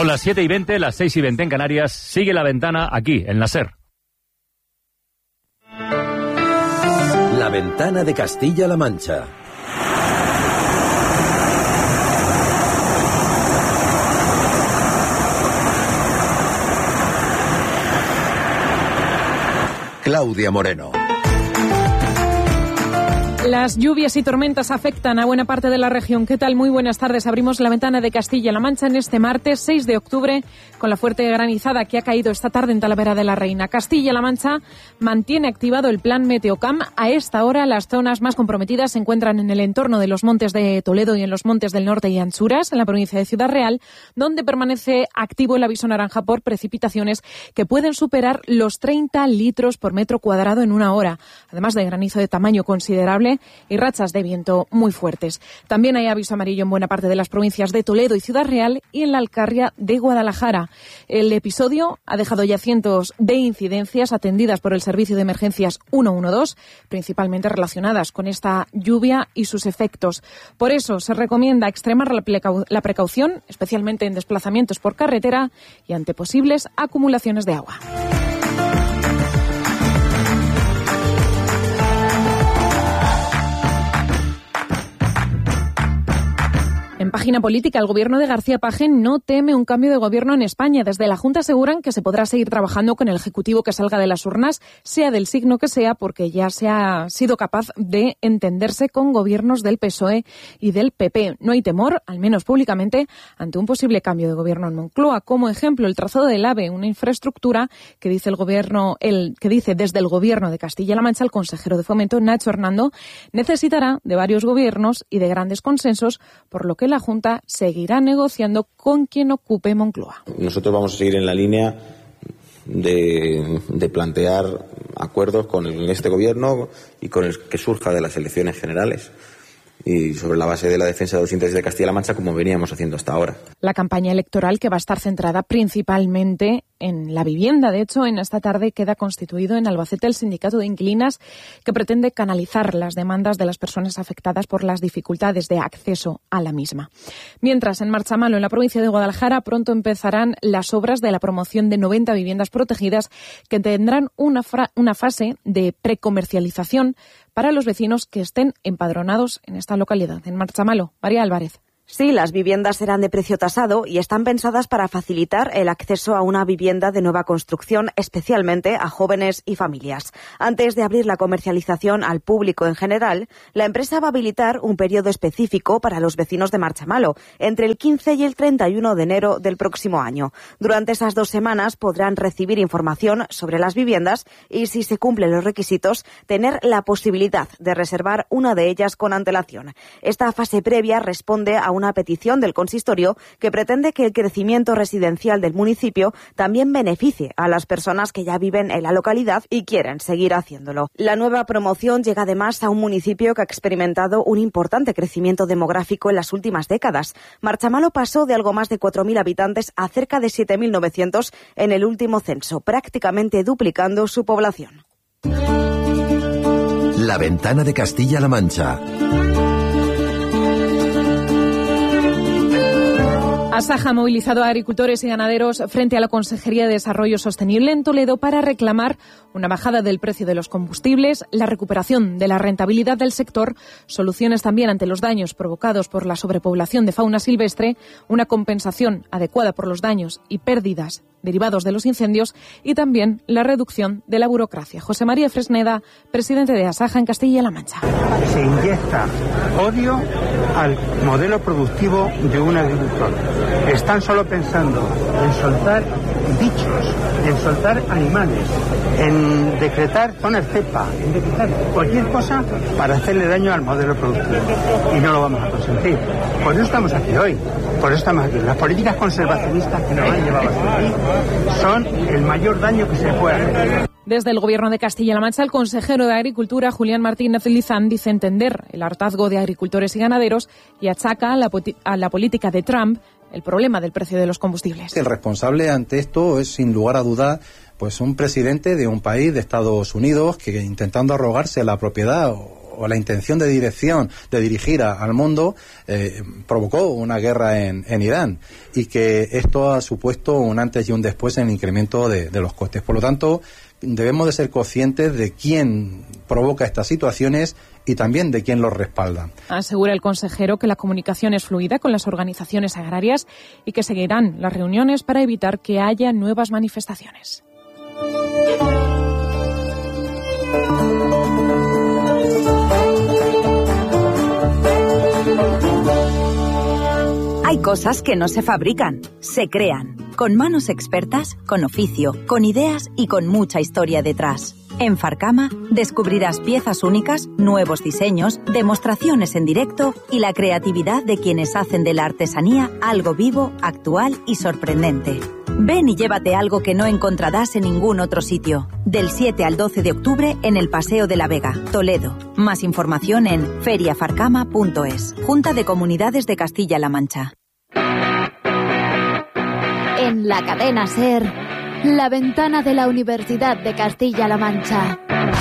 Son las 7:20, las 6:20 en Canarias. Sigue La Ventana aquí, en la SER. La Ventana de Castilla-La Mancha. Claudia Moreno. Las lluvias y tormentas afectan a buena parte de la región. ¿Qué tal? Muy buenas tardes. Abrimos La Ventana de Castilla-La Mancha en este martes 6 de octubre con la fuerte granizada que ha caído esta tarde en Talavera de la Reina. Castilla-La Mancha mantiene activado el plan Meteocam. A esta hora las zonas más comprometidas se encuentran en el entorno de los montes de Toledo y en los montes del norte y Anchuras, en la provincia de Ciudad Real, donde permanece activo el aviso naranja por precipitaciones que pueden superar los 30 litros por metro cuadrado en una hora, además de granizo de tamaño considerable y rachas de viento muy fuertes. También hay aviso amarillo en buena parte de las provincias de Toledo y Ciudad Real y en la Alcarria de Guadalajara. El episodio ha dejado ya cientos de incidencias atendidas por el Servicio de Emergencias 112, principalmente relacionadas con esta lluvia y sus efectos. Por eso se recomienda extremar la precaución, especialmente en desplazamientos por carretera y ante posibles acumulaciones de agua. En página política, el gobierno de García Paje no teme un cambio de gobierno en España. Desde la Junta aseguran que se podrá seguir trabajando con el Ejecutivo que salga de las urnas, sea del signo que sea, porque ya se ha sido capaz de entenderse con gobiernos del PSOE y del PP. No hay temor, al menos públicamente, ante un posible cambio de gobierno en Moncloa. Como ejemplo, el trazado del AVE, una infraestructura que dice desde el gobierno de Castilla-La Mancha, el consejero de Fomento, Nacho Hernando, necesitará de varios gobiernos y de grandes consensos, por lo que la Junta seguirá negociando con quien ocupe Moncloa. Nosotros vamos a seguir en la línea de plantear acuerdos con este gobierno y con el que surja de las elecciones generales, y sobre la base de la defensa de los intereses de Castilla-La Mancha, como veníamos haciendo hasta ahora. La campaña electoral, que va a estar centrada principalmente en la vivienda. De hecho, en esta tarde queda constituido en Albacete el Sindicato de Inquilinas, que pretende canalizar las demandas de las personas afectadas por las dificultades de acceso a la misma. Mientras, en Marchamalo, en la provincia de Guadalajara, pronto empezarán las obras de la promoción de 90 viviendas protegidas que tendrán una fase de precomercialización para los vecinos que estén empadronados en esta localidad. En Marchamalo, María Álvarez. Sí, las viviendas serán de precio tasado y están pensadas para facilitar el acceso a una vivienda de nueva construcción, especialmente a jóvenes y familias. Antes de abrir la comercialización al público en general, la empresa va a habilitar un periodo específico para los vecinos de Marchamalo, entre el 15 y el 31 de enero del próximo año. Durante esas 2 semanas podrán recibir información sobre las viviendas y, si se cumplen los requisitos, tener la posibilidad de reservar una de ellas con antelación. Esta fase previa responde a una petición del consistorio que pretende que el crecimiento residencial del municipio también beneficie a las personas que ya viven en la localidad y quieren seguir haciéndolo. La nueva promoción llega además a un municipio que ha experimentado un importante crecimiento demográfico en las últimas décadas. Marchamalo pasó de algo más de 4.000 habitantes a cerca de 7.900 en el último censo, prácticamente duplicando su población. La Ventana de Castilla-La Mancha. Asaja ha movilizado a agricultores y ganaderos frente a la Consejería de Desarrollo Sostenible en Toledo para reclamar una bajada del precio de los combustibles, la recuperación de la rentabilidad del sector, soluciones también ante los daños provocados por la sobrepoblación de fauna silvestre, una compensación adecuada por los daños y pérdidas derivados de los incendios y también la reducción de la burocracia. José María Fresneda, presidente de Asaja en Castilla-La Mancha. Se inyecta odio al modelo productivo de un agricultor. Están solo pensando en soltar bichos, en soltar animales, en decretar zonas cepa, en decretar cualquier cosa para hacerle daño al modelo productivo. Y no lo vamos a consentir. Por eso estamos aquí hoy. Por eso estamos aquí. Las políticas conservacionistas que nos han llevado hasta aquí son el mayor daño que se puede hacer. Desde el Gobierno de Castilla-La Mancha, el consejero de Agricultura, Julián Martínez Lizán, dice entender el hartazgo de agricultores y ganaderos y achaca a la política de Trump el problema del precio de los combustibles. El responsable ante esto es, sin lugar a dudas, pues un presidente de un país de Estados Unidos que, intentando arrogarse la propiedad o la intención de dirigir al mundo provocó una guerra en Irán, y que esto ha supuesto un antes y un después en el incremento de los costes. Por lo tanto, debemos de ser conscientes de quién provoca estas situaciones y también de quién los respalda. Asegura el consejero que la comunicación es fluida con las organizaciones agrarias y que seguirán las reuniones para evitar que haya nuevas manifestaciones. Hay cosas que no se fabrican, se crean, con manos expertas, con oficio, con ideas y con mucha historia detrás. En Farcama descubrirás piezas únicas, nuevos diseños, demostraciones en directo y la creatividad de quienes hacen de la artesanía algo vivo, actual y sorprendente. Ven y llévate algo que no encontrarás en ningún otro sitio. Del 7 al 12 de octubre en el Paseo de la Vega, Toledo. Más información en feriafarcama.es. Junta de Comunidades de Castilla-La Mancha. En la cadena SER, la ventana de la Universidad de Castilla-La Mancha.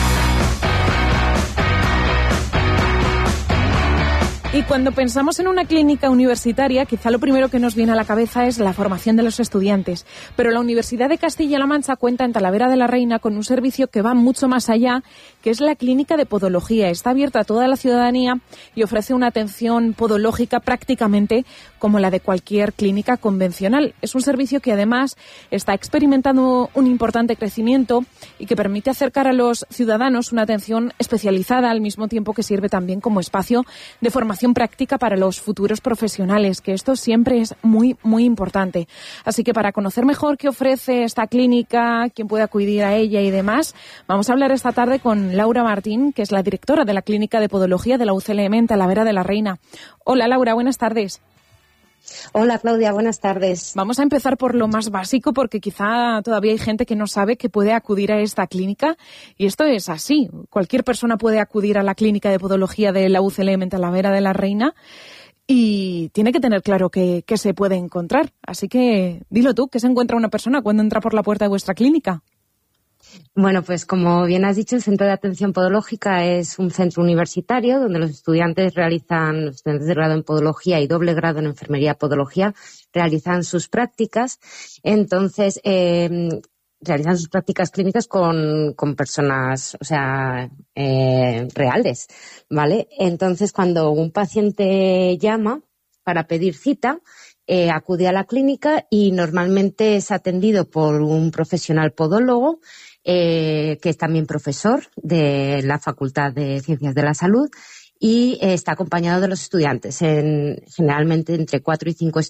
Y cuando pensamos en una clínica universitaria, quizá lo primero que nos viene a la cabeza es la formación de los estudiantes. Pero la Universidad de Castilla-La Mancha cuenta en Talavera de la Reina con un servicio que va mucho más allá, que es la clínica de podología. Está abierta a toda la ciudadanía y ofrece una atención podológica prácticamente como la de cualquier clínica convencional. Es un servicio que además está experimentando un importante crecimiento y que permite acercar a los ciudadanos una atención especializada, al mismo tiempo que sirve también como espacio de formación práctica para los futuros profesionales, que esto siempre es muy, muy importante. Así que para conocer mejor qué ofrece esta clínica, quién puede acudir a ella y demás, vamos a hablar esta tarde con Laura Martín, que es la directora de la Clínica de Podología de la UCLM en Talavera de la Reina. Hola Laura, buenas tardes. Hola Claudia, buenas tardes. Vamos a empezar por lo más básico, porque quizá todavía hay gente que no sabe que puede acudir a esta clínica, y esto es así. Cualquier persona puede acudir a la Clínica de Podología de la UCLM en Talavera de la Reina y tiene que tener claro qué se puede encontrar. Así que dilo tú, ¿qué se encuentra una persona cuando entra por la puerta de vuestra clínica? Bueno, pues como bien has dicho, el Centro de Atención Podológica es un centro universitario donde los estudiantes de grado en Podología y doble grado en Enfermería Podología realizan sus prácticas. Entonces, realizan sus prácticas clínicas con personas, reales, ¿vale? Entonces, cuando un paciente llama para pedir cita, acude a la clínica y normalmente es atendido por un profesional podólogo, que es también profesor de la Facultad de Ciencias de la Salud, y está acompañado de los estudiantes, generalmente entre 4 y 5